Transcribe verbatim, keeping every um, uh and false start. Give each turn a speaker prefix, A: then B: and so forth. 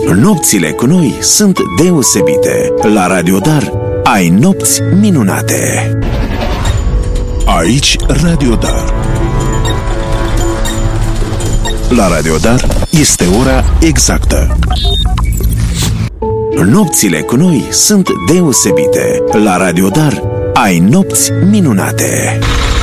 A: Nopțile cu noi sunt deosebite. La Radio Dar ai nopți minunate. Aici Radio Dar. La Radio Dar este ora exactă. Nopțile cu noi sunt deosebite. La Radio Dar ai nopți minunate.